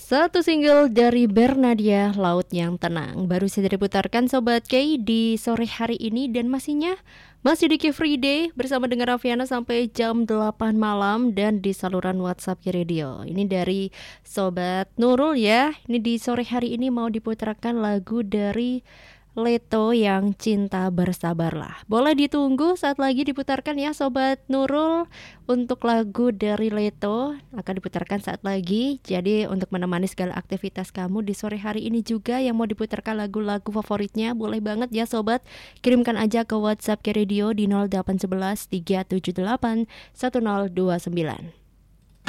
Satu single dari Bernadia, Laut yang Tenang, baru saja diputarkan Sobat K di sore hari ini. Dan masih di Free Day bersama dengan Raffiana sampai jam 8 malam. Dan di saluran WhatsApp Radio. Ini dari Sobat Nurul ya. Ini di sore hari ini mau diputarkan lagu dari Leto yang Cinta Bersabarlah. Boleh ditunggu saat lagi diputarkan ya Sobat Nurul. Untuk lagu dari Leto akan diputarkan saat lagi. Jadi untuk menemani segala aktivitas kamu di sore hari ini juga, yang mau diputarkan lagu-lagu favoritnya, boleh banget ya Sobat. Kirimkan aja ke WhatsApp Radio di 0811 378 1029.